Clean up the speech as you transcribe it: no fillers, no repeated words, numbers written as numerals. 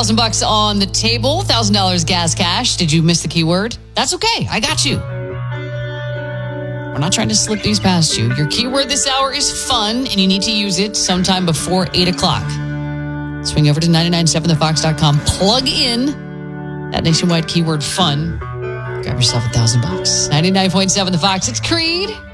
$1,000 on the table, $1,000 gas cash. Did you miss the keyword? That's okay. I got you. We're not trying to slip these past you. Your keyword this hour is fun, and you need to use it sometime before 8 o'clock. Swing over to 997thefox.com. Plug in that nationwide keyword fun. Grab yourself $1,000. 99.7 The Fox. It's Creed.